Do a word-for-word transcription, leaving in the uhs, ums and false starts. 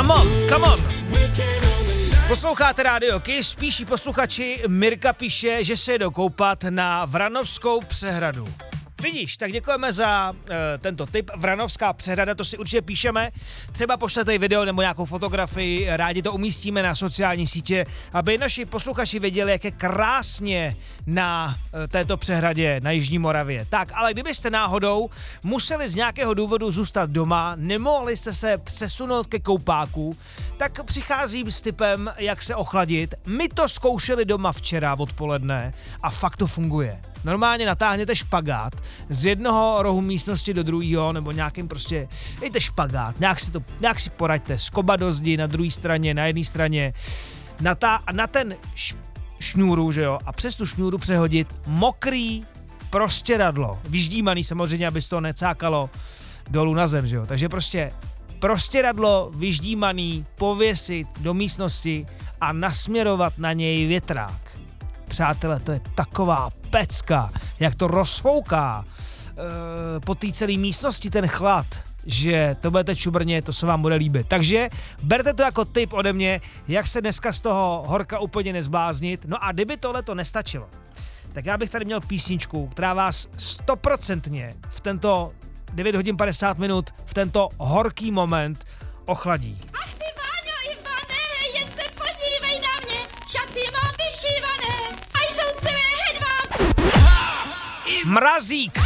Come on, come on. Posloucháte rádio Kiss, píší posluchači, Mirka píše, že se jedou koupat na Vranovskou přehradu. Vidíš, tak děkujeme za uh, tento tip. Vranovská přehrada, to si určitě píšeme. Třeba pošlete video nebo nějakou fotografii, rádi to umístíme na sociální sítě, aby naši posluchači věděli, jak je krásně na uh, této přehradě na Jižní Moravě. Tak, ale kdybyste náhodou museli z nějakého důvodu zůstat doma, nemohli jste se přesunout ke koupáku, tak přicházím s tipem, jak se ochladit. My to zkoušeli doma včera odpoledne a fakt to funguje. Normálně natáhněte špagát z jednoho rohu místnosti do druhého, nebo nějakým prostě, dejte špagát, nějak si, to, nějak si poraďte, skoba do zdi na druhé straně, na jedné straně, na, ta, na ten š, šňůru, že jo, a přes tu šňůru přehodit mokrý prostěradlo, vyždímaný samozřejmě, aby se to necákalo dolů na zem, že jo, takže prostě prostěradlo vyždímaný pověsit do místnosti a nasměrovat na něj větrák. Přátelé, to je taková pecka, jak to rozfouká e, po té celé místnosti ten chlad, že to budete čubrně, to se vám bude líbit. Takže berte to jako tip ode mě, jak se dneska z toho horka úplně nezbláznit. No a kdyby tohle to nestačilo, tak já bych tady měl písničku, která vás stoprocentně v tento devět hodin padesát minut, v tento horký moment ochladí. Ach ty Váňo Ivane, jen se podívej na mě, šaty mám vyšívané a jsou celé hedvábné. Mrazík!